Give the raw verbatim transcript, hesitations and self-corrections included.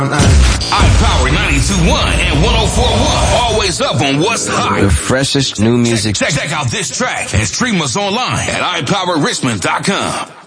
iPower ninety-two point one and one oh four point one. Always up on what's hot. The freshest new music. Check, check out this track and stream us online at i power richmond dot com.